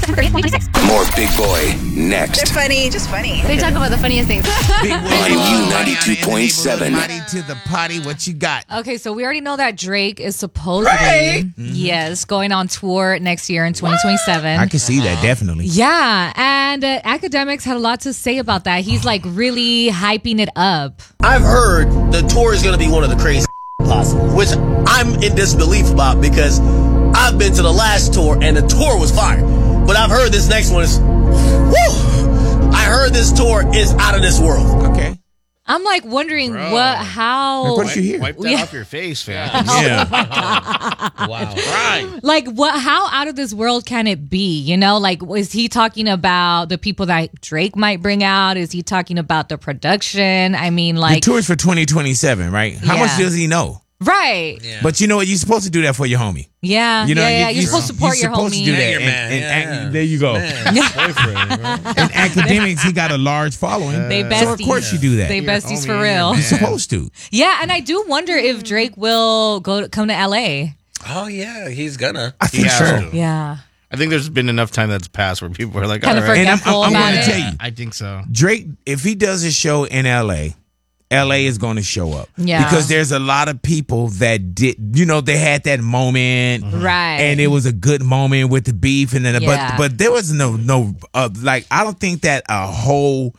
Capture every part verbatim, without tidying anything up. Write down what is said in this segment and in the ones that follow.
September thirtieth, twenty twenty-six. More Big Boy next. They're funny, just funny. They talk about the funniest things. Big Boy on U ninety-two point seven. Party to the party. What you got? Okay, so we already know that Drake is supposedly, Drake? yes, going on tour next year in twenty twenty-seven. I can see that, definitely. Yeah, and uh, academics had a lot to say about that. He's like really hyping it up. I've heard the tour is going to be one of the craziest possible, which I'm in disbelief about because I've been to the last tour and the tour was fire. But I've heard this next one is, woo! I heard this tour is out of this world. Okay. I'm like wondering Bro. what, how, What did you hear? Wipe that Yeah. off your face, fam. Yeah. Wow. Right. like what, how out of this world can it be? You know, like was he talking about the people that Drake might bring out? Is he talking about the production? I mean, The like, tour is for twenty twenty-seven, right? How much Yeah. does he know? right? Yeah. But you know what? You're supposed to do that for your homie. Yeah, You know, yeah, you- yeah. you- You're supposed to support you're your supposed homie. to do that. Yeah, your And- man. and yeah, act- yeah. there you go. Man, boyfriend, right? In academics, he got a large following. They So of besties. course you do that. They You're besties for homie, real. man. supposed to. Yeah, and I do wonder if Drake will go to, come to L A. Oh, yeah, he's gonna. I think has so. to. Yeah. I think there's been enough time that's passed where people are like, Kind of all right. And I'm- forgetful I'm about gonna it. tell you. I think so. Drake, if he does a show in L A, L A is going to show up. Yeah. Because there's a lot of people that did, you know, they had that moment. Right. And it was a good moment with the beef. And then, Yeah. but, but there was no, no, uh, like, I don't think that a whole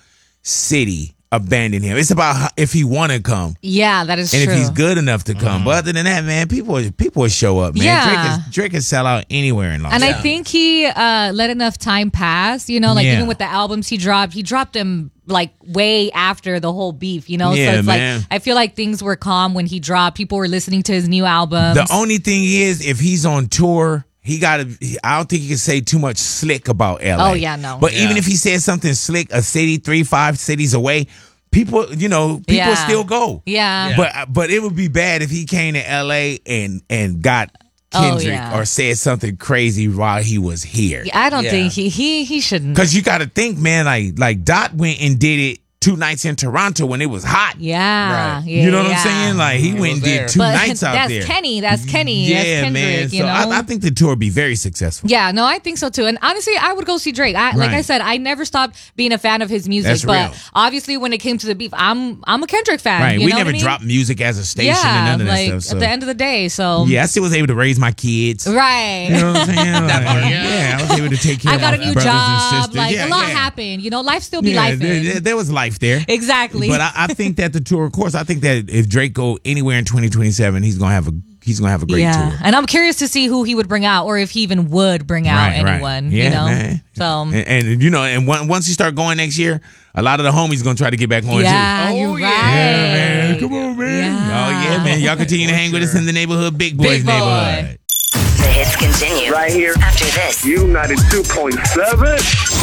city abandoned him. It's about how, if he want to come. Yeah, that is And true. if he's good enough to come. But other than that, man, people people will show up, man. Yeah. Drake, is, Drake can sell out anywhere in Los And Angeles. I think he uh, let enough time pass, you know, like Yeah. even with the albums he dropped, he dropped them like way after the whole beef, you know? Yeah, so it's man. like, I feel like things were calm when he dropped. People were listening to his new albums. The only thing is, if he's on tour, he got to. I don't think he can say too much slick about L A. Oh, yeah, no. But Yeah. even if he says something slick, a city three, five cities away, people, you know, people Yeah. still go. yeah. But but it would be bad if he came to L A and and got Oh, Kendrick yeah. or said something crazy while he was here. I don't Yeah. think he he he shouldn't. Because you got to think, man, like like Dot went and did it two nights in Toronto when it was hot. Yeah, Right. yeah. You know what yeah. I'm saying? Like he went and was there. did two But nights out that's there. Kenny. That's Kenny. Yeah, that's Kendrick, man. you So know? I, I think the tour would be very successful. Yeah, no, I think so too. And honestly, I would go see Drake. I, Like Right. I said, I never stopped being a fan of his music. That's but real. obviously, when it came to the beef, I'm I'm a Kendrick fan. Right. You we know never what I mean? dropped music as a station Yeah, and none of that like stuff. So. at the end of the day. So yeah, I still was able to raise my kids. right. You know what I'm saying? Like, part, yeah. yeah. I was able to take care I of got my a new brothers and job. sisters. Like yeah, a lot yeah. happened. You know, life still be Yeah, life. there, there, there was life there. Exactly. But I, I think that the tour, of course, I think that if Drake go anywhere in twenty twenty-seven, he's gonna have a he's gonna have a great yeah, tour. and I'm curious to see who he would bring out, or if he even would bring out Right, right. anyone. Yeah, you know, man. so And, and you know, and one, once he start going next year, a lot of the homies gonna try to get back on yeah, too. you're Oh, right. yeah. Yeah, man. Come on, man. Yeah. Oh yeah, man. Y'all continue to hang with us in the neighborhood, Big Boys Big Boy. neighborhood. The hits continue. Right here. After this. U ninety-two point seven.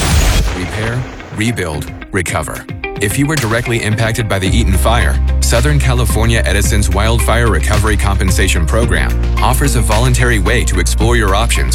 Repair, rebuild, recover. If you were directly impacted by the Eaton fire, Southern California Edison's Wildfire Recovery Compensation Program offers a voluntary way to explore your options